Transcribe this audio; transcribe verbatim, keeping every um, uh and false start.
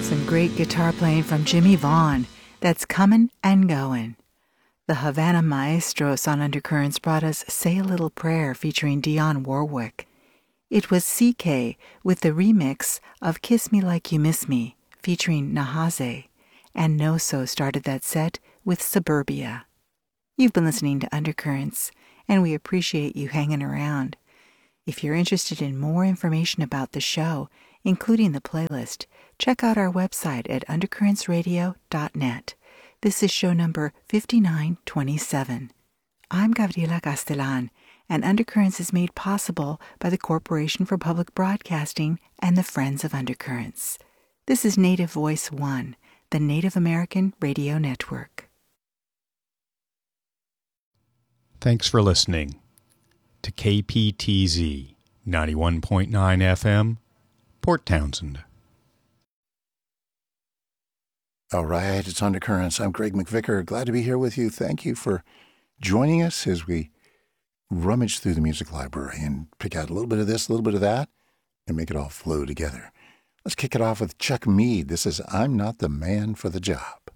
Some great guitar playing from Jimmy Vaughn. That's Comin' and Goin'. The Havana Maestros on Undercurrents brought us Say a Little Prayer featuring Dionne Warwick. It was C K with the remix of Kiss Me Like You Miss Me featuring Nahaze. And Noso started that set with Suburbia. You've been listening to Undercurrents, and we appreciate you hanging around. If you're interested in more information about the show, including the playlist, check out our website at undercurrents radio dot net. This is show number fifty-nine twenty-seven. I'm Gabriela Castellan, and Undercurrents is made possible by the Corporation for Public Broadcasting and the Friends of Undercurrents. This is Native Voice One, the Native American Radio Network. Thanks for listening to K P T Z ninety-one point nine F M, Port Townsend. All right, it's Undercurrents. I'm Greg McVicker. Glad to be here with you. Thank you for joining us as we rummage through the music library and pick out a little bit of this, a little bit of that, and make it all flow together. Let's kick it off with Chuck Mead. This is I'm Not the Man for the Job.